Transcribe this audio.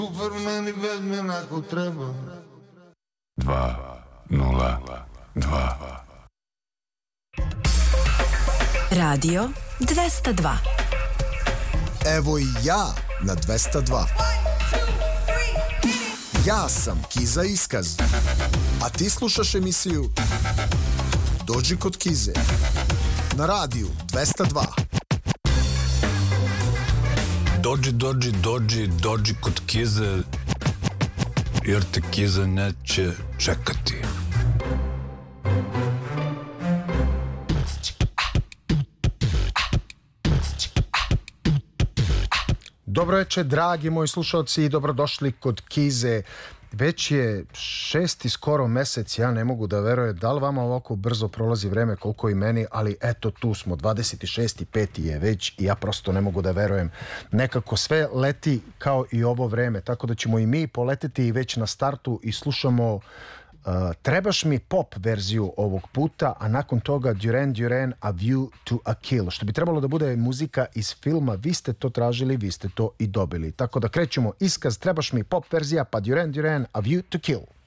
Per meni vedmi ako treba. 202. Radio 202. Evo i ja na 202. Ja sam Kiza Iskaz, a ti slušaš emisiju Dođi kod Kize na radiju 202. Dođi kod Kize, jer te Kiza neće čekati. Dobro večer, dragi moji slušalci, i dobrodošli kod Kize. Već je 6. skoro mesec, ja ne mogu da verujem da li vama ovako brzo prolazi vreme koliko i meni, ali eto tu smo, 26.5. je već i ja prosto ne mogu da verujem. Nekako sve leti kao i ovo vreme, tako da ćemo i mi poleteti već na startu i slušamo Trebaš mi pop verziju ovog puta, a nakon toga Duran Duran A View to a Kill, što bi trebalo da bude muzika iz filma. Vi ste to tražili, vi ste to i dobili. Tako da krećemo, Iskaz, Trebaš mi pop verzija, pa Duran Duran A View to Kill.